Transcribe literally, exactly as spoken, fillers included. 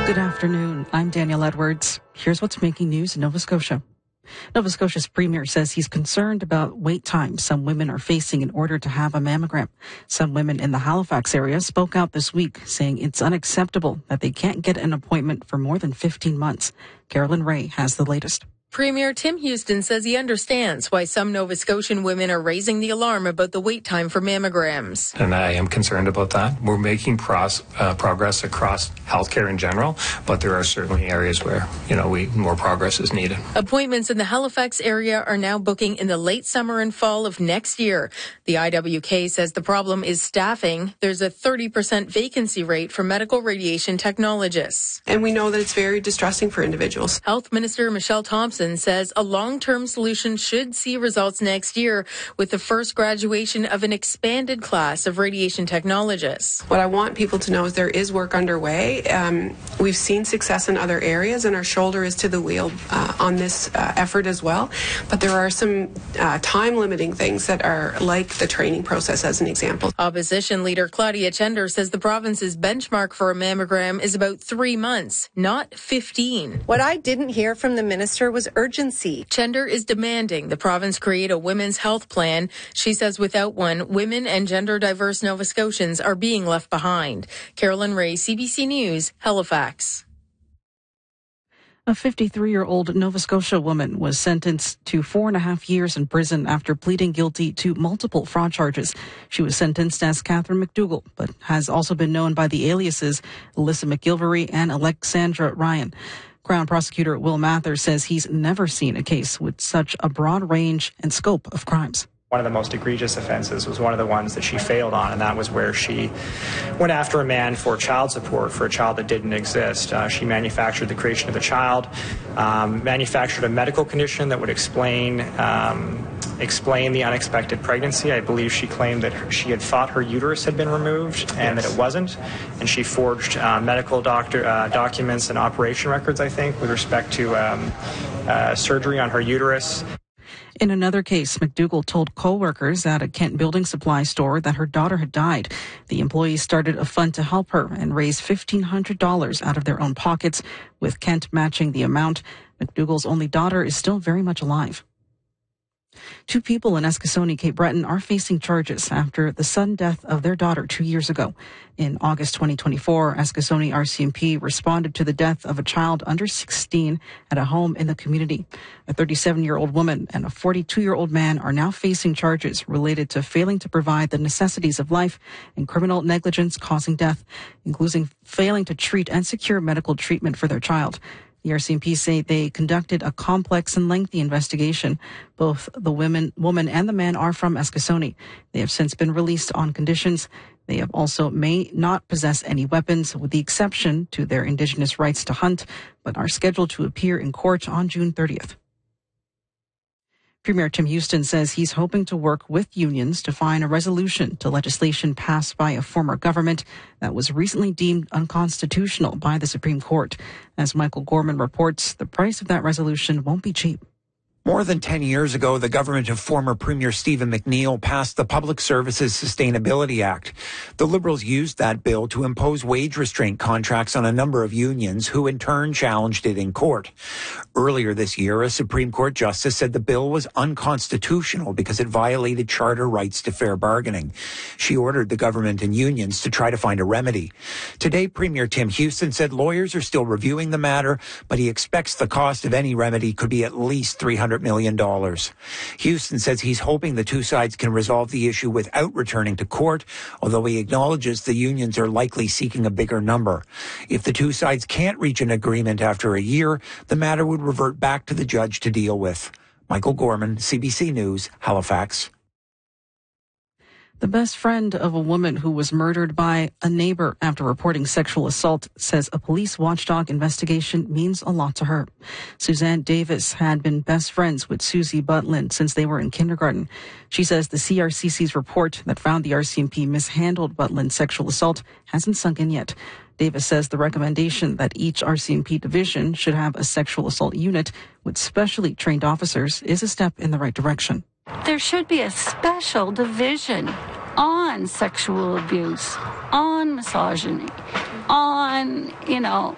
Good afternoon. I'm Danielle Edwards. Here's what's making news in Nova Scotia. Nova Scotia's premier says he's concerned about wait times some women are facing in order to have a mammogram. Some women in the Halifax area spoke out this week saying it's unacceptable that they can't get an appointment for more than fifteen months. Carolyn Ray has the latest. Premier Tim Houston says he understands why some Nova Scotian women are raising the alarm about the wait time for mammograms. And I am concerned about that. We're making pros, uh, progress across healthcare in general, but there are certainly areas where, you know, we more progress is needed. Appointments in the Halifax area are now booking in the late summer and fall of next year. The I W K says the problem is staffing. There's a thirty percent vacancy rate for medical radiation technologists. And we know that it's very distressing for individuals. Health Minister Michelle Thompson says a long-term solution should see results next year with the first graduation of an expanded class of radiation technologists. What I want people to know is there is work underway. Um, we've seen success in other areas, and our shoulder is to the wheel uh, on this uh, effort as well. But there are some uh, time-limiting things that are like the training process, as an example. Opposition leader Claudia Chender says the province's benchmark for a mammogram is about three months, not fifteen. What I didn't hear from the minister was urgency. Chender is demanding the province create a women's health plan. She says without one, women and gender diverse Nova Scotians are being left behind. Carolyn Ray, C B C News, Halifax. A fifty-three-year-old Nova Scotia woman was sentenced to four and a half years in prison after pleading guilty to multiple fraud charges. She was sentenced as Catherine McDougall, but has also been known by the aliases Alyssa McGilvery and Alexandra Ryan. Crown Prosecutor Will Mather says he's never seen a case with such a broad range and scope of crimes. One of the most egregious offenses was one of the ones that she failed on, and that was where she went after a man for child support for a child that didn't exist. Uh, she manufactured the creation of a child, um, manufactured a medical condition that would explain um, explain the unexpected pregnancy. I believe she claimed that her, she had thought her uterus had been removed and yes. that it wasn't, and she forged uh, medical doctor uh, documents and operation records, I think, with respect to um, uh, surgery on her uterus. In another case, McDougall told co-workers at a Kent building supply store that her daughter had died. The employees started a fund to help her and raised fifteen hundred dollars out of their own pockets, with Kent matching the amount. McDougall's only daughter is still very much alive. Two people in Eskasoni, Cape Breton are facing charges after the sudden death of their daughter two years ago. In August twenty twenty-four, Eskasoni R C M P responded to the death of a child under sixteen at a home in the community. A thirty-seven-year-old woman and a forty-two-year-old man are now facing charges related to failing to provide the necessities of life and criminal negligence causing death, including failing to treat and secure medical treatment for their child. The R C M P say they conducted a complex and lengthy investigation. Both the women, woman and the man are from Eskasoni. They have since been released on conditions. They have also may not possess any weapons, with the exception to their Indigenous rights to hunt, but are scheduled to appear in court on June thirtieth. Premier Tim Houston says he's hoping to work with unions to find a resolution to legislation passed by a former government that was recently deemed unconstitutional by the Supreme Court. As Michael Gorman reports, the price of that resolution won't be cheap. More than ten years ago, the government of former Premier Stephen McNeil passed the Public Services Sustainability Act. The Liberals used that bill to impose wage restraint contracts on a number of unions who in turn challenged it in court. Earlier this year, a Supreme Court justice said the bill was unconstitutional because it violated charter rights to fair bargaining. She ordered the government and unions to try to find a remedy. Today, Premier Tim Houston said lawyers are still reviewing the matter, but he expects the cost of any remedy could be at least three hundred million dollars. Houston says he's hoping the two sides can resolve the issue without returning to court, although he acknowledges the unions are likely seeking a bigger number. If the two sides can't reach an agreement after a year, the matter would revert back to the judge to deal with. Michael Gorman, C B C News, Halifax. The best friend of a woman who was murdered by a neighbor after reporting sexual assault says a police watchdog investigation means a lot to her. Suzanne Davis had been best friends with Susie Butlin since they were in kindergarten. She says the C R C C's report that found the R C M P mishandled Butlin's sexual assault hasn't sunk in yet. Davis says the recommendation that each R C M P division should have a sexual assault unit with specially trained officers is a step in the right direction. There should be a special division on sexual abuse, on misogyny, on, you know,